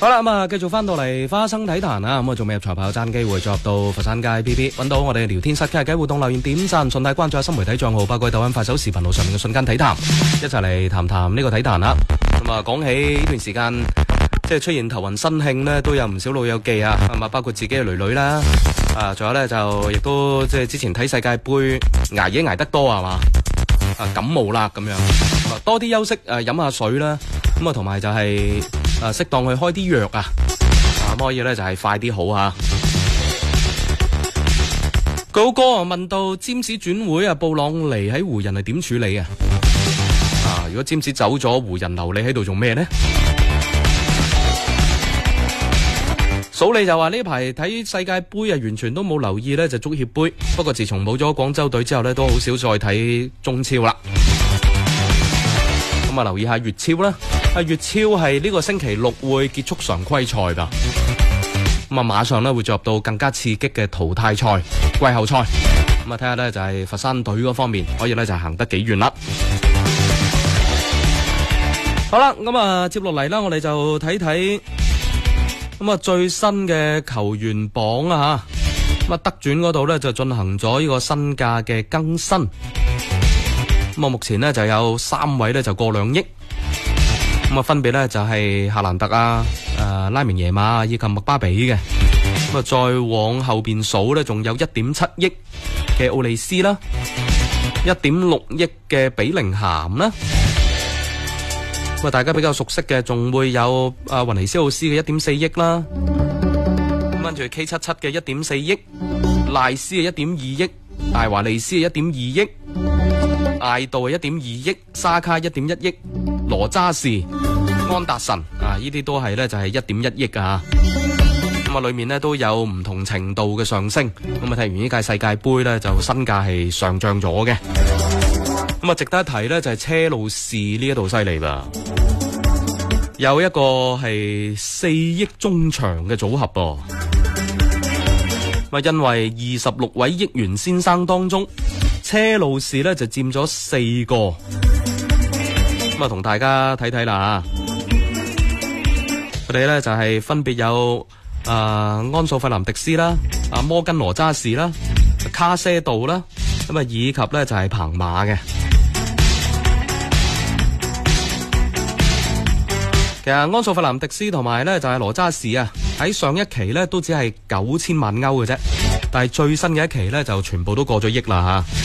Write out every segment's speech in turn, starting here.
好啦，咁啊，繼續翻到嚟花生體壇啊，咁啊，仲未入場朋友爭機會進入到佛山街 PP， 揾到我哋聊天室傾下偈互動留言點讚，順帶關注下新媒體賬號，包括抖音、快手、視頻號上面嘅瞬間體壇，一齊嚟談談呢個體壇啦。咁啊，講起呢段時間，即係出現頭暈身慶呢，都有唔少老友記啊，係嘛，包括自己嘅女女啦，仲有呢，就亦都即係之前睇世界盃捱夜捱得多係嘛，感冒啦咁樣，多啲休息，飲下水啦，咁啊同埋就係適當去開啲藥啊，咁可以咧就係快啲好吓。佢好哥問到詹士轉會啊，布朗尼喺湖人係點處理啊？如果詹士走咗，湖人留你喺度做咩呢？數你就話呢排睇世界盃啊，完全都冇留意呢就足協盃。不過自從冇咗廣州隊之後呢，都好少再睇中超啦。咁啊，留意下粵超啦。粵超係呢個星期六會結束常規賽噶。咁啊，馬上呢會進入到更加刺激嘅淘汰賽、季後賽。咁啊，睇下呢就係佛山隊嗰方面可以呢就行得幾遠啦。好啦，咁啊，接落嚟啦，我哋就睇睇。咁啊，最新嘅球員榜啊吓，咁啊德轉嗰度咧就進行咗呢個身價嘅更新。咁啊，目前呢就有3位咧就過2億。咁啊，分別咧就係夏蘭特啊、拉明耶馬以及麥巴比嘅。咁啊，再往後邊數咧，仲有1.7億嘅奧利斯啦，1.6億嘅比寧咸啦。咁啊，大家比較熟悉嘅，仲會有雲尼斯奧斯嘅1.4億啦，跟住 K77 嘅1.4億，賴斯嘅1.2億，艾華利斯嘅1.2億，艾杜嘅1.2億，沙卡1.1億，羅渣士、安達臣啊，呢啲都係咧就係1.1億啊。咁啊，裏面咧都有唔同程度嘅上升。咁啊，睇完呢屆世界盃咧，就身價係上漲咗嘅。咁啊，值得一提咧就係車路士呢一度犀利啦，有一個係4億中場嘅組合噃。因為26位億元先生當中，車路士咧就佔咗4個。咁啊，同大家睇睇啦，佢哋咧就係分別有安素費南迪斯啦、摩根羅渣士啦、卡些道啦，咁啊以及咧就係彭馬嘅。其實安素費南迪斯同埋咧就係羅渣士啊，喺上一期咧都只係9000萬歐嘅啫，但係最新嘅一期咧就全部都過咗億啦吓。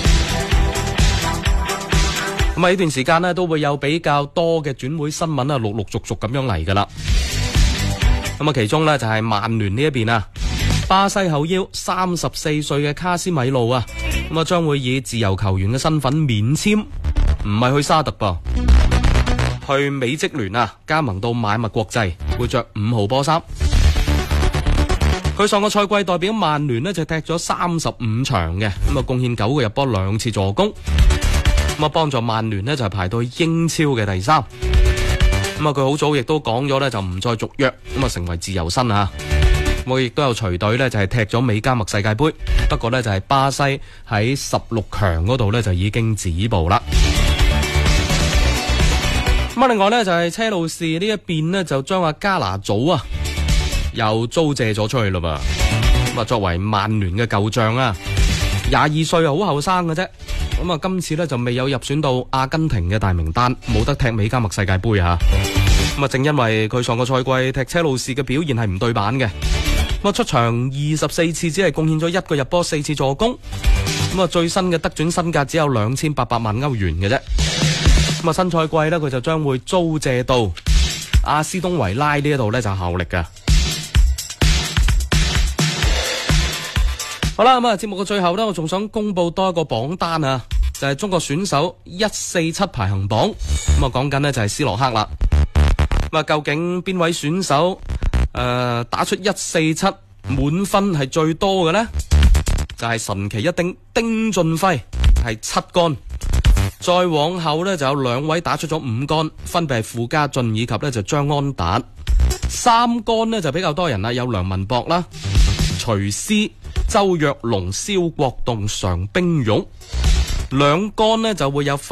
咁啊呢段時間咧都會有比較多嘅轉會新聞啊，陸陸續續咁樣嚟噶啦。咁啊其中咧就係曼聯呢一邊啊，巴西後腰34歲嘅卡斯米路啊，咁啊將會以自由球員嘅身份免簽，唔係去沙特噃。去美職聯啊，加盟到買物國際，會着5號波衫。佢上個賽季代表曼聯呢就踢咗35場嘅，咁啊貢獻9個入波2次助攻，咁啊幫助曼聯呢就排到英超嘅第3。咁啊佢好早亦都講咗呢就唔再續約，咁啊成為自由身啊。我亦都有隨隊呢就係踢咗美加墨世界盃，不過呢就係巴西喺16強嗰度呢就已經止步啦。咁另外咧就係車路士呢一邊呢就將阿加拿祖啊又租借咗出去啦噃。咁啊作為曼聯嘅舊將啊，22歲啊好後生嘅啫。咁啊今次咧就未有入選到阿根廷嘅大名單，冇得踢美加墨世界盃啊。咁啊正因為佢上個賽季踢車路士嘅表現係唔對版嘅，咁啊出場24次只係貢獻咗1個入波4次助攻。咁啊最新嘅得轉身價只有2800萬歐元嘅啫。咁啊，新賽季咧，佢就將會租借到阿斯東維拉呢一度咧就效力噶。好啦，咁啊，節目嘅最後咧，我仲想公布多一個榜單啊，就係中國選手147排行榜。咁啊，講緊呢就係斯洛克啦。咁啊，究竟邊位選手打出147滿分係最多嘅呢？就係神奇一丁丁俊暉，係7杆。再往後呢，就有2位打出咗5杆，分別係傅家俊以及呢就張安達。3杆呢就比較多人啦，有梁文博啦、徐思、周若龍、蕭國棟、常冰玉。2杆呢就會有